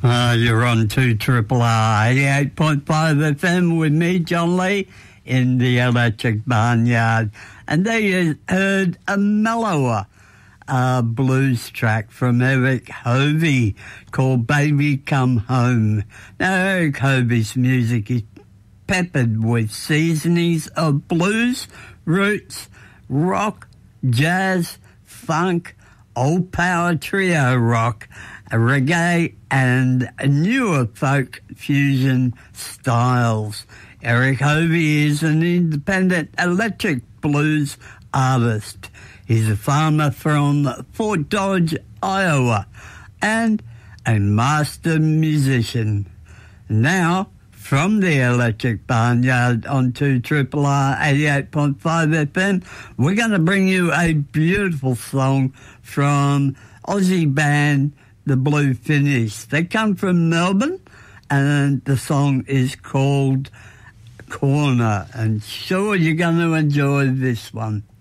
You're on 2RRR 88.5 FM with me, John Lee, in the Electric Barnyard. And there you heard a mellower blues track from Eric Hovey called Baby Come Home. Now, Eric Hovey's music is peppered with seasonings of blues, roots, rock, jazz, funk, old power trio rock, reggae and newer folk fusion styles. Eric Hovey is an independent electric blues artist. He's a farmer from Fort Dodge, Iowa, and a master musician. Now, from the Electric Barnyard on 2RRR 88.5 FM, we're going to bring you a beautiful song from Aussie band The Blue Finish. They come from Melbourne, and the song is called Corner. And sure, you're going to enjoy this one.